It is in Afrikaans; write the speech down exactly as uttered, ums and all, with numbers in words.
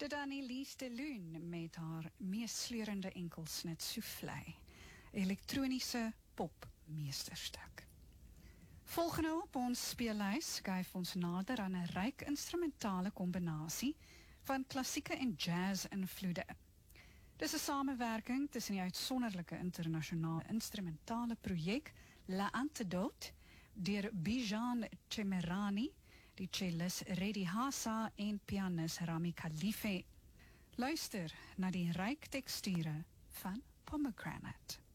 Dit dan Elise de Lune met haar mees sleurende enkelsnit Soufflé, elektroniese pop meesterstuk. Volgende op ons speellys skuif ons nader aan 'n ryk instrumentale kombinasie van klassieke en jazz invloede. Dis 'n samewerking tussen die uitsonderlike internasionale instrumentale projek La Antidote deur Bijan Chemerani, die cellist Reddy Hassa en pianist Rami Khalife. Luister na die ryk teksture van Pomegranate.